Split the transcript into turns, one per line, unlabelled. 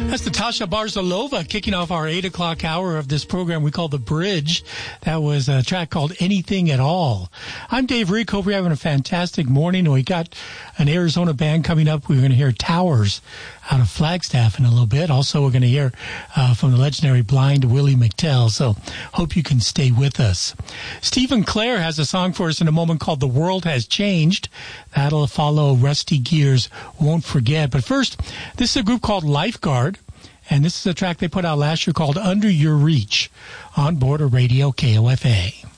That's Natasha Barzalova kicking off our 8 o'clock hour of this program we call The Bridge. That was a track called Anything at All. I'm Dave Reek. Hope you're having a fantastic morning. We got an Arizona band coming up. We're going to hear Towers out of Flagstaff in a little bit. Also, we're going to hear from the legendary Blind Willie McTell. So hope you can stay with us. Stephen Clare has a song for us in a moment called The World Has Changed. That'll follow Rusty Gears Won't Forget. But first, this is a group called Lifeguard. And this is a track they put out last year called Under Your Reach on Border Radio KOFA.